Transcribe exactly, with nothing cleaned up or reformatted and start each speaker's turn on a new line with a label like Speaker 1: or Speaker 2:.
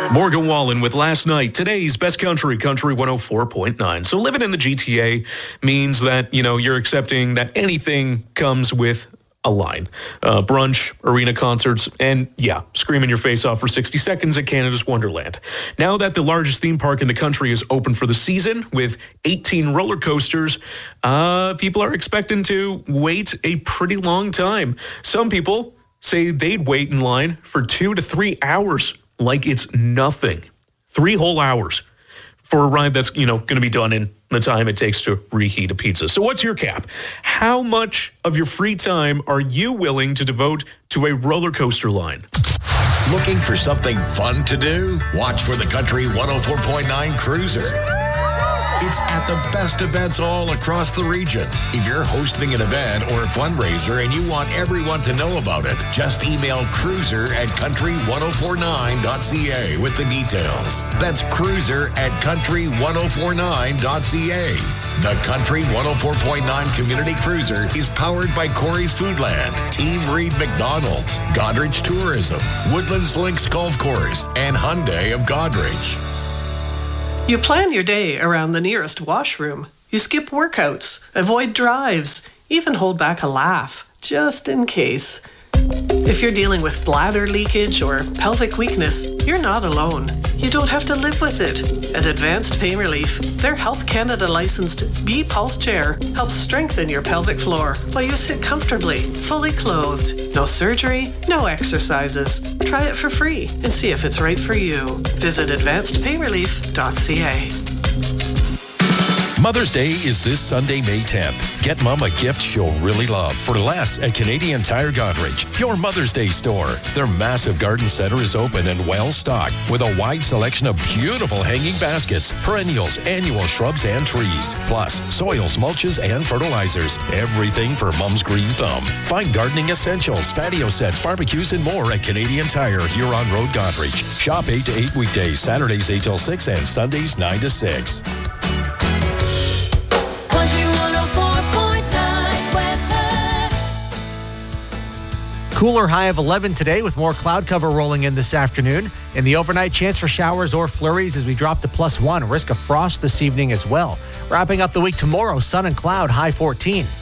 Speaker 1: Morgan Wallen with Last Night, today's Best Country, Country one oh four point nine. So living in the G T A means that, you know, you're accepting that anything comes with a line. Uh, brunch, arena concerts, and yeah, screaming your face off for sixty seconds at Canada's Wonderland. Now that the largest theme park in the country is open for the season with eighteen roller coasters, uh, people are expecting to wait a pretty long time. Some people say they'd wait in line for two to three hours like it's nothing. Three whole hours for a ride that's, you know, going to be done in the time it takes to reheat a pizza. So what's your cap? How much of your free time are you willing to devote to a roller coaster line?
Speaker 2: Looking for something fun to do? Watch for the Country one oh four point nine Cruiser. It's at the best events all across the region. If you're hosting an event or a fundraiser and you want everyone to know about it, just email cruiser at country ten forty-nine dot c a with the details. That's cruiser at country ten forty-nine dot c a. The Country one oh four point nine Community Cruiser is powered by Corey's Foodland, Team Reed McDonald's, Godrich Tourism, Woodlands Links Golf Course, and Hyundai of Godrich.
Speaker 3: You plan your day around the nearest washroom. You skip workouts, avoid drives, even hold back a laugh, just in case. If you're dealing with bladder leakage or pelvic weakness, you're not alone. You don't have to live with it. At Advanced Pain Relief, their Health Canada licensed B-Pulse chair helps strengthen your pelvic floor while you sit comfortably, fully clothed. No surgery, no exercises. Try it for free and see if it's right for you. Visit advanced pain relief dot c a.
Speaker 4: Mother's Day is this Sunday, May tenth. Get Mom a gift she'll really love for less at Canadian Tire Godrich, your Mother's Day store. Their massive garden center is open and well-stocked with a wide selection of beautiful hanging baskets, perennials, annual shrubs, and trees. Plus, soils, mulches, and fertilizers. Everything for Mom's green thumb. Find gardening essentials, patio sets, barbecues, and more at Canadian Tire, Huron Road, Godrich. Shop eight to eight weekdays, Saturdays eight till six, and Sundays nine to six.
Speaker 5: Cooler high of eleven today with more cloud cover rolling in this afternoon. In the overnight, chance for showers or flurries as we drop to plus one. Risk of frost this evening as well. Wrapping up the week tomorrow, sun and cloud, high fourteen.